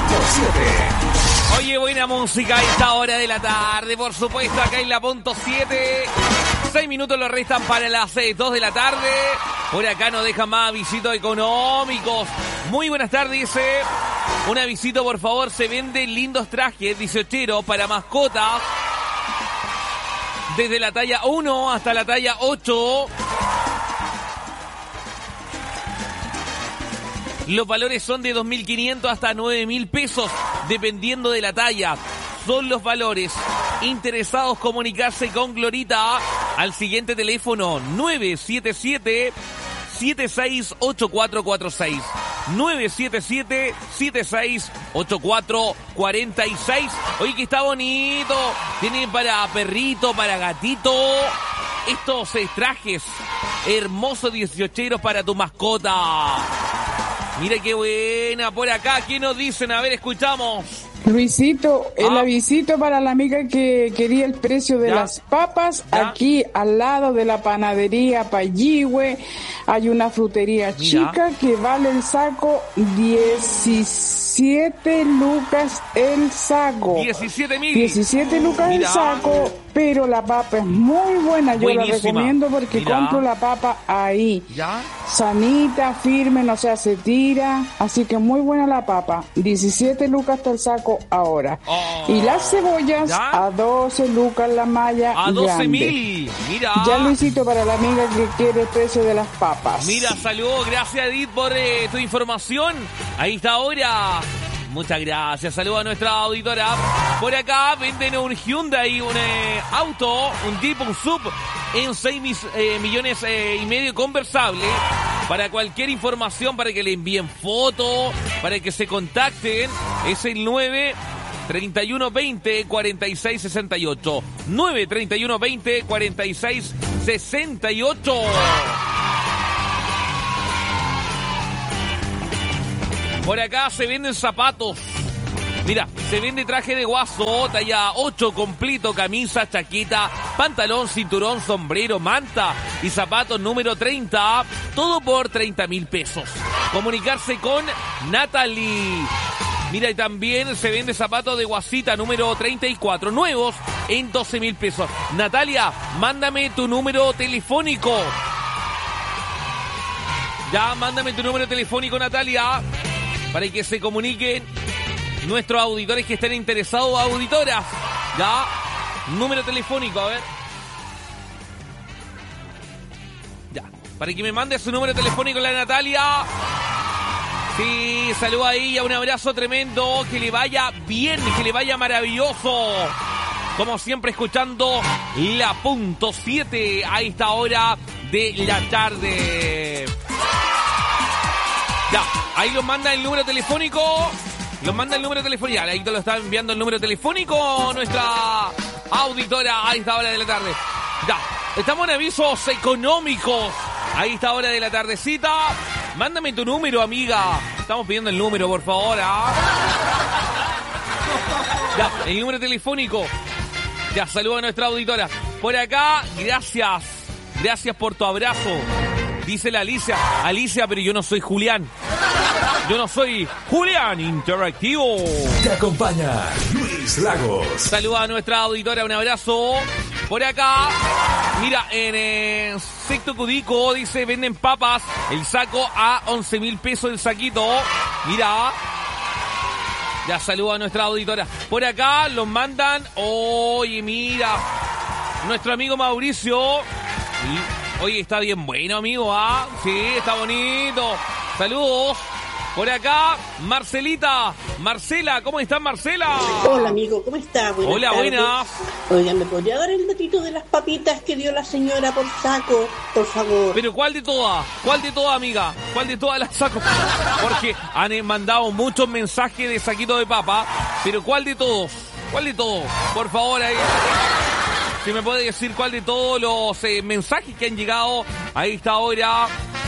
Oye, buena música a esta hora de la tarde, por supuesto, acá en la punto 7. 6 minutos lo restan para las 2 de la tarde. Por acá nos dejan más avisitos económicos. Muy buenas tardes, dice. Un avisito, por favor, se venden lindos trajes 18 para mascotas. Desde la talla 1 hasta la talla 8. Los valores son de 2.500 hasta 9.000 pesos, dependiendo de la talla. Son los valores. Interesados, comunicarse con Glorita al siguiente teléfono 977-768446. 977-768446. Oye, que está bonito. Tienen para perrito, para gatito. Estos trajes hermosos 18 para tu mascota. Mira qué buena. Por acá, ¿qué nos dicen? A ver, escuchamos. Luisito, el avisito para la amiga que quería el precio de las papas. Aquí al lado de la panadería Payihue hay una frutería chica que vale el saco 17 lucas el saco. 17 lucas el saco, pero la papa es muy buena. Yo la recomiendo porque compro la papa ahí. Sanita, firme, no se hace tira. Así que muy buena la papa. 17 lucas hasta el saco ahora. Y las cebollas a 12 lucas la malla a 12.000. grande. Mira. Ya Luisito para la amiga que quiere el precio de las papas. Mira, saludos, gracias Edith por tu información. Ahí está ahora. Muchas gracias, saludos a nuestra auditora. Por acá venden un Hyundai, un auto, un Jeep, un Sub en 6 millones y medio conversable. Para cualquier información, para que le envíen fotos, para que se contacten, es el 93120-4668. 93120-4668. Por acá se venden zapatos. Mira, se vende traje de guaso, talla 8 completo, camisa, chaqueta, pantalón, cinturón, sombrero, manta y zapatos número 30. Todo por 30.000 pesos. Comunicarse con Natalie. Mira, y también se vende zapatos de guasita número 34, nuevos en 12.000 pesos. Natalia, mándame tu número telefónico. Ya, mándame tu número telefónico, Natalia, para que se comuniquen nuestros auditores que estén interesados, auditoras. Ya, número telefónico, a ver. Ya, para que me mande su número telefónico la Natalia. Sí, saluda a ella, un abrazo tremendo, que le vaya bien, que le vaya maravilloso. Como siempre, escuchando la punto 7 a esta hora de la tarde. Ya, ahí los manda el número telefónico. Los manda el número telefónico. Ya, ahí te lo está enviando el número telefónico nuestra auditora a esta hora de la tarde. Ya, estamos en avisos económicos a esta hora de la tardecita. Mándame tu número, amiga. Estamos pidiendo el número, por favor. Ya, el número telefónico. Ya, saluda a nuestra auditora. Por acá, gracias. Gracias por tu abrazo. Dice la Alicia. Alicia, pero yo no soy Julián. Yo no soy Julián Interactivo. Te acompaña Luis Lagos. Saluda a nuestra auditora, un abrazo. Por acá, mira, en Secto Cudico dice, venden papas, el saco a 11.000 pesos el saquito. Mira. Ya saluda a nuestra auditora. Por acá los mandan. Oye, mira. Nuestro amigo Mauricio. Oye, está bien bueno, amigo, ¿ah? Sí, está bonito. Saludos. Por acá, Marcelita. Marcela, ¿cómo estás, Marcela? Hola, amigo, ¿cómo estás? Hola, buenas. Oigan, ¿me podría dar el datito de las papitas que dio la señora por saco? Por favor. Pero ¿cuál de todas? ¿Cuál de todas, amiga? ¿Cuál de todas las saco? Porque han mandado muchos mensajes de saquito de papa. Pero ¿cuál de todos? ¿Cuál de todos? Por favor, ahí. Si me puede decir cuál de todos los mensajes que han llegado a esta hora.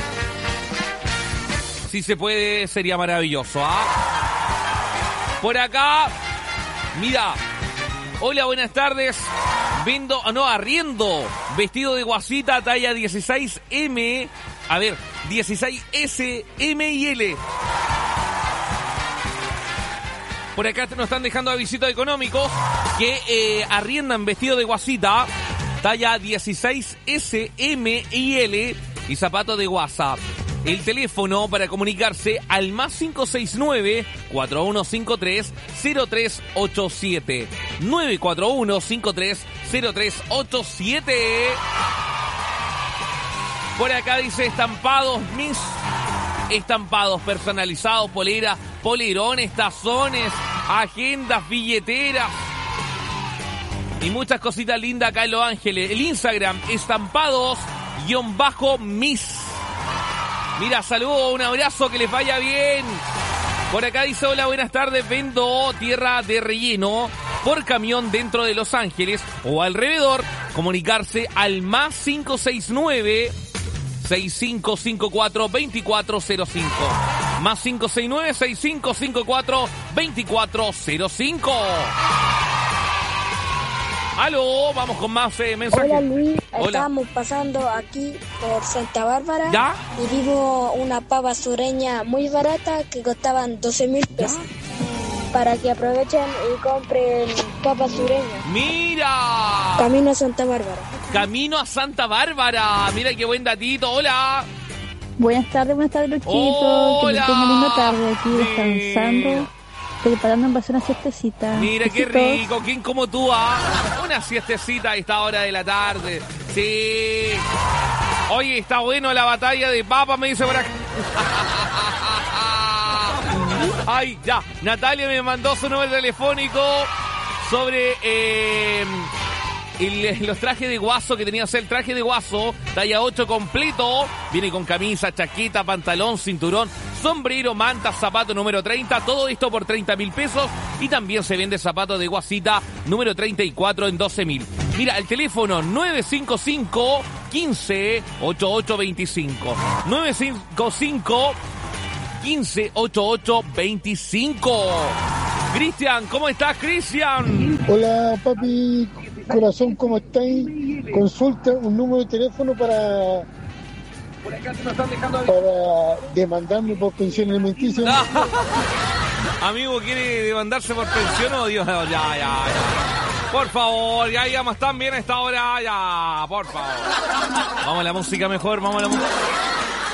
Si se puede, sería maravilloso, ¿ah? Por acá, mira. Hola, buenas tardes. Arriendo. Vestido de guasita, talla 16M. A ver, 16S, M y L. Por acá nos están dejando avisitos económicos que arriendan vestido de guasita, talla 16 S, M y L y zapatos de guasa. El teléfono para comunicarse al más 569-4153-0387. 941-530387. Por acá dice estampados, mis estampados personalizados, poleras, polerones, tazones, agendas, billeteras y muchas cositas lindas acá en Los Ángeles. El Instagram, estampados_mis. Mira, saludo, un abrazo, que les vaya bien. Por acá dice, hola, buenas tardes, vendo tierra de relleno por camión dentro de Los Ángeles o alrededor. Comunicarse al más 569-6554-2405. Más 569-6554-2405. Aló, vamos con más mensajes. Hola Luis, hola. Estamos pasando aquí por Santa Bárbara. ¿Ya? Y vimos una papa sureña muy barata que costaban 12,000 pesos. ¿Ya? Para que aprovechen y compren papas sureñas. ¡Mira! Camino a Santa Bárbara. Camino a Santa Bárbara. Mira qué buen datito. Hola. Buenas tardes, Luchito. Hola. Que tenga linda tarde aquí descansando. Preparando en base a una siestecita. Mira qué rico, ¿quién como tú? Una siestecita a esta hora de la tarde. Sí. Oye, está bueno la batalla de papas, me dice por acá. Ay, ya. Natalia me mandó su número telefónico sobre los trajes de guaso que tenía que ser el traje de guaso, talla 8 completo. Viene con camisa, chaqueta, pantalón, cinturón, sombrero, manta, zapato número 30. Todo esto por 30,000 pesos. Y también se vende zapato de guasita número 34 en 12,000. Mira, el teléfono 955 15 8825. 955 15 8825. Cristian, ¿cómo estás, Cristian? Hola, papi, corazón, ¿cómo estáis? Consulta un número de teléfono para demandarme por pensión alimenticia. Amigo, ¿quiere demandarse por pensión o Dios? Ya. Por favor, ya íbamos tan bien a esta hora, ya, por favor. Vamos a la música mejor, vamos a la música.